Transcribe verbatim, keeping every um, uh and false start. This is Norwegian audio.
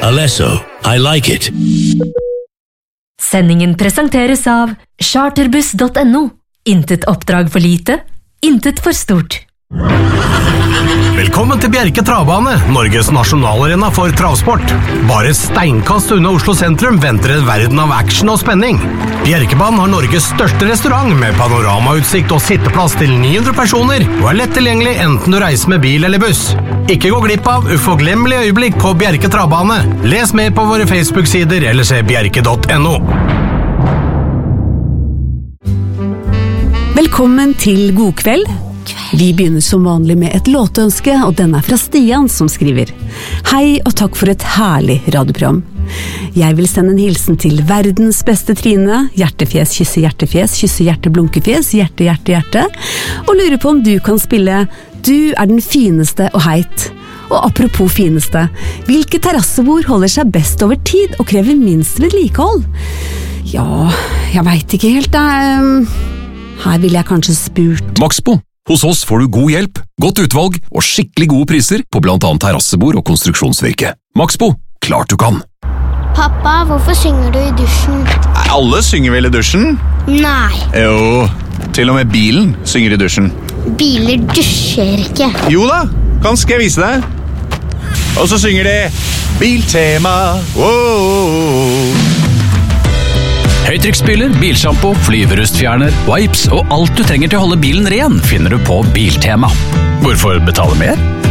Alesso, I like it. Sendingen presenteres av charterbuss punktum no. Intet oppdrag for lite, intet for stort. Velkommen til Bjerke Travbane, Norges nasjonalarena for travsport. Bare steinkast unna Oslo sentrum venter en verden av action og spenning. Bjerkebanen har Norges største restaurant med panoramautsikt og sitteplass til ni hundre personer, og er lett tilgjengelig enten du reiser med bil eller buss. Ikke gå glipp av uforglemmelige øyeblikk på Bjerke Travbane. Les mer på våre Facebook-sider eller se bjerke punktum no. Velkommen til God kveld. Vi begynner som vanlig med et låtønske, og den er fra Stian som skriver: Hei og takk for et herlig radioprogram. Jeg vil sende en hilsen til verdens beste Trine, hjertefjes, kysse hjertefjes, kysse hjerte, blunkefjes, hjerte, hjerte, hjerte, og lurer på om du kan spille Du er den fineste og heit. Og apropos fineste, hvilke terrassebord holder seg best over tid og krever minst vedlikehold? Ja, jeg vet ikke helt da. Her vil jeg kanskje spurt Maxbo. Hos oss får du god hjelp, godt utvalg og skikkelig gode priser på blant annet terrassebord og konstruksjonsvirke. Maxbo, klart du kan. Pappa, hvorfor synger du i dusjen? Alle synger vel i dusjen? Nei. Jo, til og med bilen synger i dusjen. Biler dusjer ikke. Jo da, kan skal jeg vise deg. Og så synger de Biltema. Wow. Høytrykksspyler, bilshampoo, flyverustfjerner, wipes og alt du trenger til å holde bilen ren finner du på Biltema. Hvorfor betale mer?